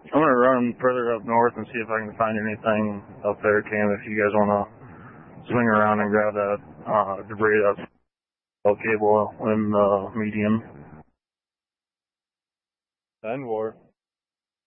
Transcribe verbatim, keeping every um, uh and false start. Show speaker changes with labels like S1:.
S1: I'm going to run further up north and see if I can find anything up there, Cam, if you guys want to swing around and grab that uh, debris that's cable in the median.
S2: ten four.